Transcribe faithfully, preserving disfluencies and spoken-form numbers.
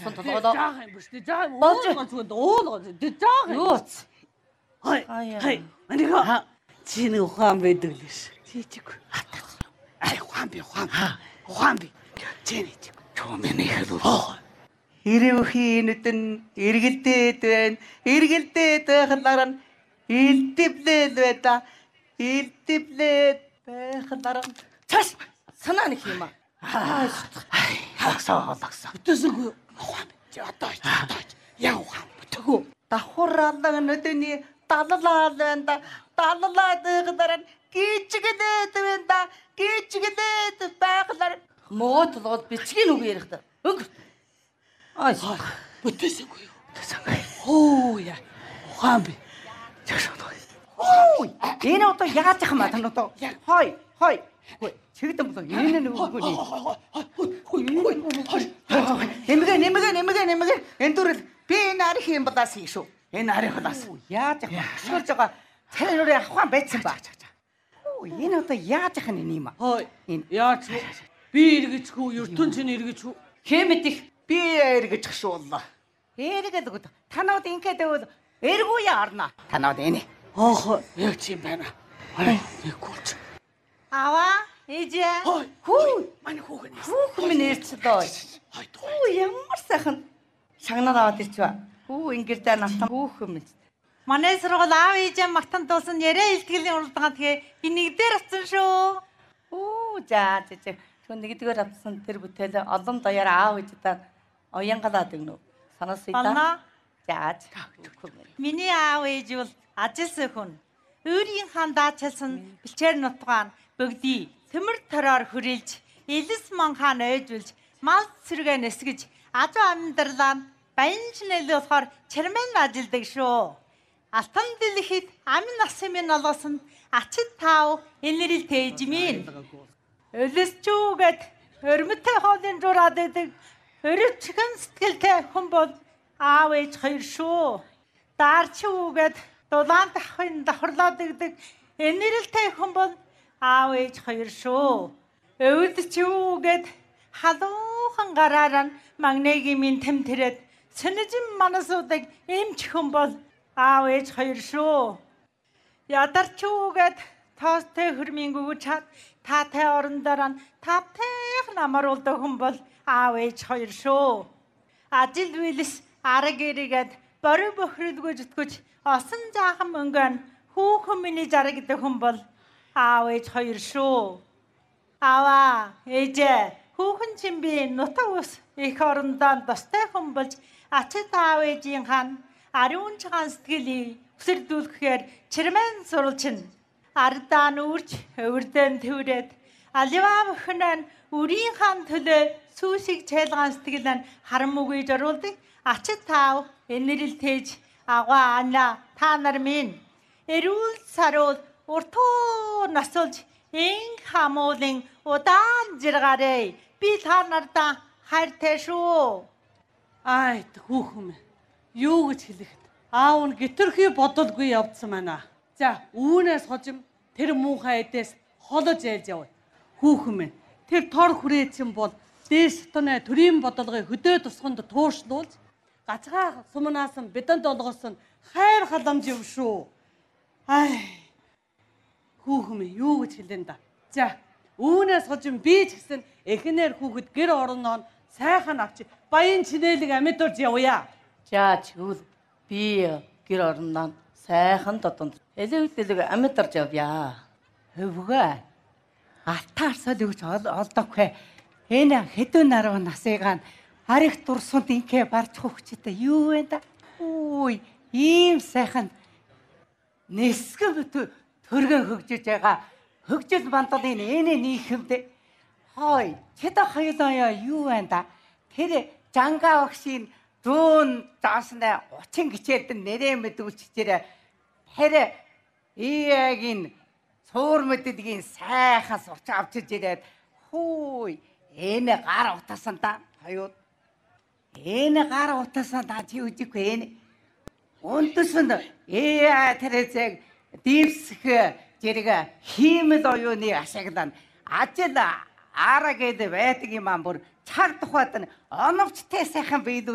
болсон толгоолоо. Жаахан юм биш. Жаахан уулгаж зүгээр уулгаж. Жаахан. Юуц. Хай. Хай. Манайха чи нэг ухаан байдаг л ш. Чичиг. Ай ухаан би ухаан. Ухаан би. Чи нэг чиг. Чоо миний хэлүү. Ирүүхийн нүдэн эргэлдээд байна. Эргэлдээд байхлаар нь илдэвлээд байта. Илдэвлээд байхлаар нь цааш санаа нэг юм аа. Хагсаа хагсаа. Өтөсөг ухаан би. Одоо одоо яа ухаан бүтгөө. Давхар алга нүдэний даллаад байна. Даллаад байхлаар нь гिचгэлээд байна. Гिचгэлээд байхлаар моо толгойд бичгийн үг ярих та. Өг. Ай. Бүтээсэгүй юу? Бүтээсэгүй. Хөө яа. Ухаан би. Чашаатай. Ой. Энэ одоо яаж яах юм ба тань одоо? Хой, хой. Хөөе. Чигдэн болоо. Энэ нэг үгүй. Нэмгэ, нэмгэ, нэмгэ, нэмгэ. Энэ дүр би энэ арих юм балаас юм шүү. Энэ арих балаас. Яаж яах вэ? Шүрж байгаа царай нүрээ авахан байцсан ба. Ой, энэ одоо яаж яах нь юм аа? Хой. Энэ яаж вэ? Би эргэжгүй, ертөнцийн эргэжгүй. Хэмэт их би эргэж гшууллаа. Эргээд өгд. Танууд ингээд өгвөл эргүү яарна. Танууд энэ. Оох, яг чи байна. Ай, нэг гүч. Аваа, ээжээ. Хүү, манай хүүхэн. Хүүхэн минь ирчлээ. Хой. Хүү ямар сайхан шагнаад аваад ирчвэ. Хүү ингэрдээ натан хүүхэн минь. Манай сургууль аав ээжээ магтан дуусан яриа илтгэлийн уралдаан тэгээ би нэгдээр авсан шүү. Оо, за за за. Тэгвэл нэгдүгээр авсан тэр бүтээл олон даяар аав ээждээ оянгалаад өгнө. Санаас ийдаа. Байна. За. Миний аав ээж бол ажилсан хүн. Өөрийнхөө даачилсан бэлчээр нутгаан бөгдий төмөр тороор хүрээлж, элэс манхаа ойжулж, мал цэргээ нэсгэж, ажуу амьдралаа баянчнэл болохоор чирмэн ажилдаг шүү. Алтан дэлхийд амин насан минь олоосон ачид таав энэрэл тээжмийн. Өлөсчүүгээд өрмөтэй хоолын жураад идэг өрөвчгэн сэтгэлтэй хүн бол аав ээж хоёр шүү. Даарчүүгээд дулаан дахын давхарлаад идэг энэрэлтэй хүн бол аав ээж хоёр шүү. Өвөлчүүгээд халуухан гараараа магнегийн минь тэмтэрээд сэнэжин манасуудаг эмч хүн бол аав ээж хоёр шүү. Ядарчүүгээд тоостой хөрмийн гүгчаад таатай орон дараа тавтайх намаруулдаг хүн бол аав ээж хоёр шүү. Ажил вилс арга ирэгээд бороо бохирдгүй зүтгэж осон жаахан мөнгөн хүүхэн миний зараг гэдэг хүн бол аав ээж хоёр шүү. Аваа, ээжээ, хүүхэн чинь би нутаг ус их орондоо достой хүн болж ачид аав ээжийн хан ариун чагаан сэтгэлийг өсөрдүүлэхээр чирмэн сурулчин ардаа нүрч өвөрдөн төврээд аливаа бөхнөн үрийн хан төлөө сүүсийг цайлгаан сэтгэлэн харам үгүй жоруулдаг ачид таав энэрэл тээж агаа ана та нар минь эрүүл саруул уртуу насулж ин хамуулын удаан жиргарэ би та нартаа хайртай шүү. Ай, хүүхэн минь. Юу гэж хэлэхэд аав нь гитэрхий бодолгүй явдсан байна. За, үүнээс хожим тэр муухай эдээс холож ээлж яваа. Хүүхэн минь. Тэр тор хүрээчин бол дээш тоноо төрийн бодолгыг хөдөө тусганд туушнуулж гацгаа сумнаас нь бетонд олгосон хайр халамж юм шүү. Ай. Хүүхэн минь юу гэж хэлэн да. За, үүнээс хожим би ч гэсэн эхнэр хүүхэд гэр орноо сайхан авчи баян чинэлэг амьд урж явъя. За чигвэл би гэр орноо сайхан додонд элэвдэлэг амьд орж явъя. Өвгөө. Алтаарсал өгч олдохгүй. Энэ хэдэн нарав насыгаан арих дурсунд инкэ барч хөвчтэй юу вэ да? Үй, ийм сайхан нэсгэв төргөн хөгжиж байгаа. Хөгжил бандалын энэ нийхэмд хой, тэд хоёулаа юу вэ да? Тэр жанга багшийн зүүн заасна учин гिचэлд нэрээ мэдүүлчихээр тэр иягийн цуур мэддгийн сайхан сурч авчиж ирээд хүй энэ гар утасан да хоёуд энэ гар утасан да чи үжихгүй энэ өндөсөнд ээ тэрэг дивсэх зэрэг хиймэл оюуны ашиглан ажил араа гэдэг байдаг юм аа бүр цаг тухайд оновчтой сайхан биелүү